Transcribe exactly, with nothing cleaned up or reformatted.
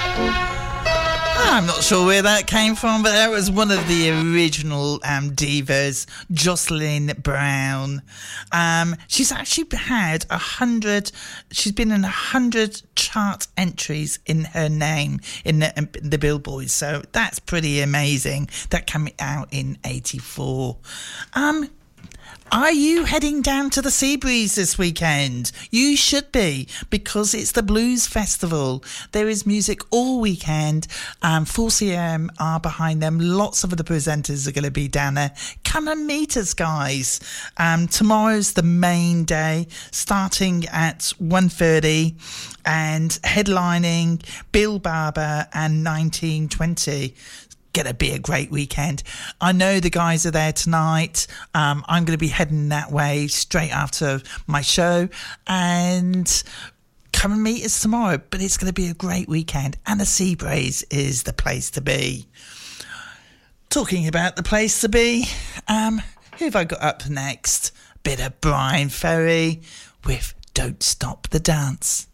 I'm not sure where that came from, but that was one of the original um, divas, Jocelyn Brown. Um, she's actually had a hundred, she's been in a hundred chart entries in her name in the, in the Billboard, so that's pretty amazing. That came out in eighty-four. Um, Are you heading down to the Seabreeze this weekend? You should be, because it's the Blues Festival. There is music all weekend. Um, four C M are behind them. Lots of the presenters are going to be down there. Come and meet us, guys. Um, tomorrow's the main day, starting at one thirty and headlining Bill Barber and nineteen twenty. Gonna be a great weekend. I know the guys are there tonight. Um, I'm going to be heading that way straight after my show, and come and meet us tomorrow. But it's going to be a great weekend, and the Seabreeze is the place to be. Talking about the place to be, um, who have I got up next? Bit of Brian Ferry with "Don't Stop the Dance."